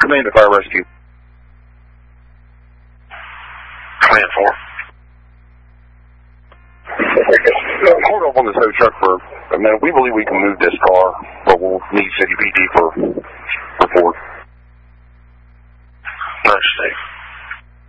Command to fire rescue. Command 4. Hold up on this tow truck for a minute. We believe we can move this car, but we'll need City PD for